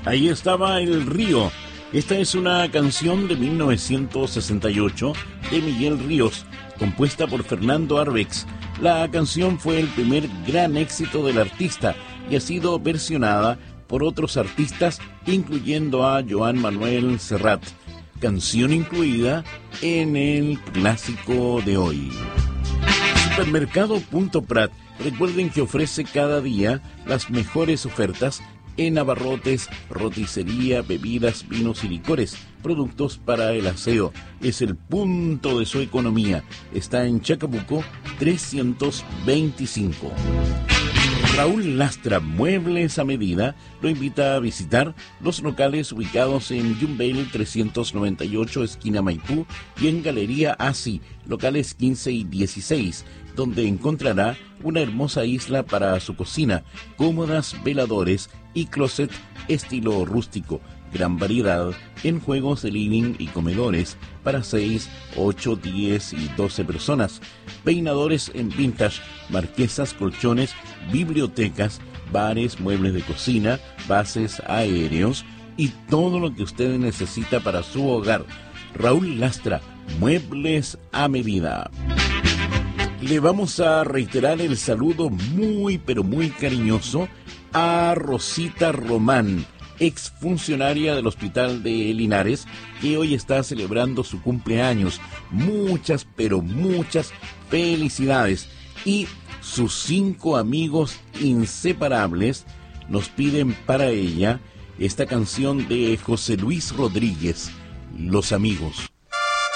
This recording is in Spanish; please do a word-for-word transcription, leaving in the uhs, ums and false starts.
Ahí estaba El Río. Esta es una canción de mil novecientos sesenta y ocho de Miguel Ríos, compuesta por Fernando Arbex. La canción fue el primer gran éxito del artista y ha sido versionada por otros artistas, incluyendo a Joan Manuel Serrat, canción incluida en el clásico de hoy. Supermercado Punto Prat, recuerden que ofrece cada día las mejores ofertas en abarrotes, roticería, bebidas, vinos y licores, productos para el aseo. Es el punto de su economía. Está en Chacabuco trescientos veinticinco. Raúl Lastra, Muebles a Medida, lo invita a visitar los locales ubicados en Yumbel trescientos noventa y ocho, esquina Maipú, y en Galería Asi, locales quince y dieciséis, donde encontrará una hermosa isla para su cocina, cómodas veladores y closet estilo rústico, gran variedad en juegos de living y comedores para seis, ocho, diez y doce personas, peinadores en vintage, marquesas, colchones, bibliotecas, bares, muebles de cocina, bases aéreos y todo lo que usted necesita para su hogar. Raúl Lastra, Muebles a Medida. Le vamos a reiterar el saludo muy pero muy cariñoso a Rosita Román, exfuncionaria del Hospital de Linares, que hoy está celebrando su cumpleaños. Muchas, pero muchas felicidades. Y sus cinco amigos inseparables nos piden para ella esta canción de José Luis Rodríguez, Los Amigos.